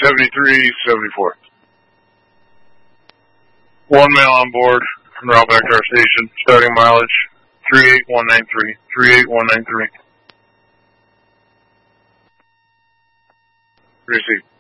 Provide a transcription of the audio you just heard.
7374. One male on board, en route back to our station, starting mileage 38193. 38193. Receive.